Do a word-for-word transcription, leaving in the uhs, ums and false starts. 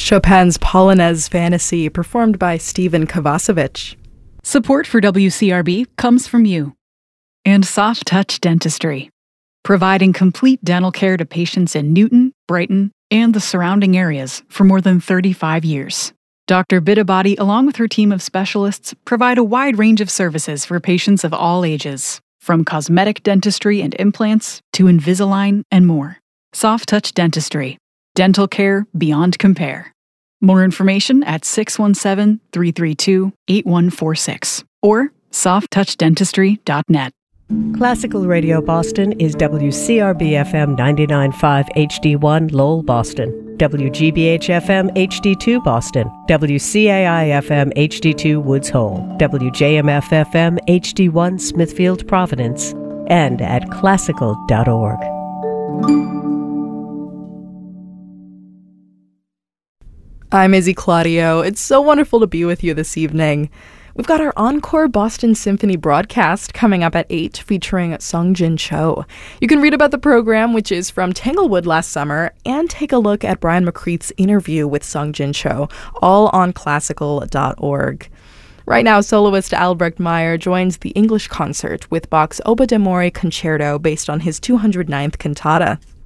Chopin's Polonaise Fantasy, performed by Stephen Kovacevic. Support for W C R B comes from you. And Soft Touch Dentistry, providing complete dental care to patients in Newton, Brighton, and the surrounding areas for more than thirty-five years. Doctor Bitabadi, along with her team of specialists, provide a wide range of services for patients of all ages, from cosmetic dentistry and implants to Invisalign and more. Soft Touch Dentistry, dental care beyond compare. More information at six one seven, three three two, eight one four six or soft touch dentistry dot net. Classical Radio Boston is W C R B F M ninety-nine point five H D one Lowell, Boston, W G B H F M H D two Boston, W C A I F M H D two Woods Hole, W J M F F M H D one Smithfield, Providence, and at classical dot org. I'm Izzy Claudio. It's so wonderful to be with you this evening. We've got our Encore Boston Symphony broadcast coming up at eight, featuring Sung-Jin Cho. You can read about the program, which is from Tanglewood last summer, and take a look at Brian McCreath's interview with Sung-Jin Cho, all on classical dot org. Right now, soloist Albrecht Meyer joins the English concert with Bach's Oboe d'Amore Concerto based on his two hundred ninth cantata.